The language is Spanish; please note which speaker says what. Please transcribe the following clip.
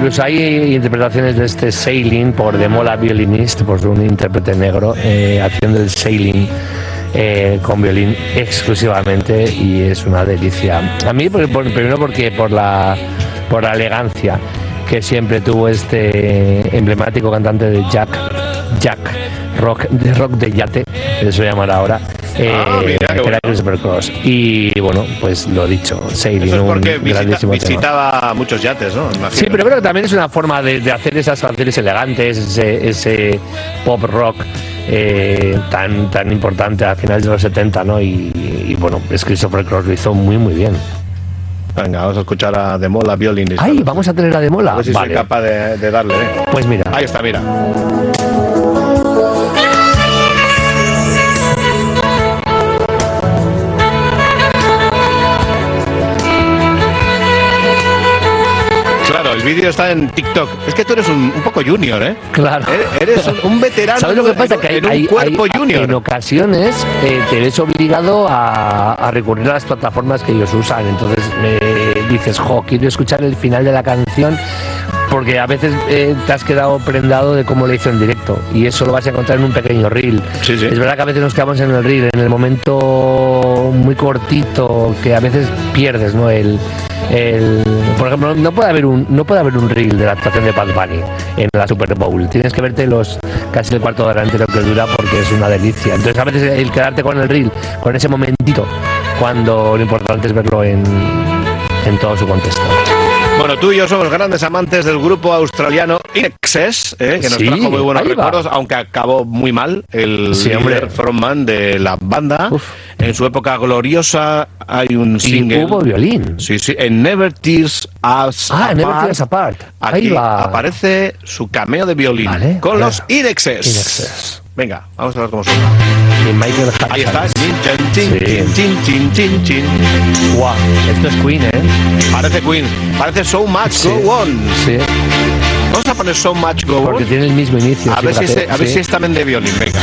Speaker 1: incluso hay interpretaciones de este Sailing por The Mola Violinist, por un intérprete negro, haciendo el Sailing con violín exclusivamente, y es una delicia. A mí, primero porque por la elegancia que siempre tuvo este emblemático cantante de Jack rock de yate, eso llamará ahora, era Christopher Cross. Y bueno, pues lo dicho, Sailing,
Speaker 2: eso es porque
Speaker 1: un grandísimo
Speaker 2: visitaba
Speaker 1: tema.
Speaker 2: muchos yates, ¿no? Imagino.
Speaker 1: Sí, pero creo que también es una forma de hacer esas canciones elegantes, ese pop rock tan importante a finales de los 70, ¿no? Y bueno, es Christopher Cross lo hizo muy muy bien.
Speaker 2: Venga, vamos a escuchar a The Mola Violinist.
Speaker 1: ¡Ay, vamos a tener a The Mola!
Speaker 2: A ver si soy capaz de darle,
Speaker 1: Pues mira.
Speaker 2: Ahí está, mira. Claro, el vídeo está en TikTok. Es que tú eres un poco junior, ¿eh?
Speaker 1: Claro.
Speaker 2: Eres un veterano.
Speaker 1: ¿Sabes lo que pasa? Que
Speaker 2: en un cuerpo junior.
Speaker 1: En ocasiones te ves obligado a recurrir a las plataformas que ellos usan. Entonces dices, quiero escuchar el final de la canción, porque a veces te has quedado prendado de cómo lo hizo en directo, y eso lo vas a encontrar en un pequeño reel.
Speaker 2: Sí.
Speaker 1: Es verdad que a veces nos quedamos en el reel, en el momento muy cortito, que a veces pierdes, ¿no? Por ejemplo, no puede haber un reel de la actuación de Bad Bunny en la Super Bowl. Tienes que verte casi el cuarto de hora entero que dura, porque es una delicia. Entonces a veces el quedarte con el reel, con ese momentito, cuando lo importante es verlo en todo su contexto.
Speaker 2: Bueno, tú y yo somos grandes amantes del grupo australiano INXS, que nos trajo muy buenos recuerdos, aunque acabó muy mal el líder frontman de la banda. En su época gloriosa hay un single.
Speaker 1: Y hubo violín.
Speaker 2: Sí, en Never Tears Us Apart.
Speaker 1: Never Tears Apart.
Speaker 2: Aquí aparece su cameo de violín con los INXS. Venga, vamos a ver cómo suena.
Speaker 1: Y Michael Jackson.
Speaker 2: Ahí está.
Speaker 1: Wow, esto es Queen,
Speaker 2: Parece Queen. Parece So Much Go On.
Speaker 1: Sí.
Speaker 2: Vamos a poner So Much Go On.
Speaker 1: Porque tiene el mismo inicio.
Speaker 2: A ver si es también de violín. Venga.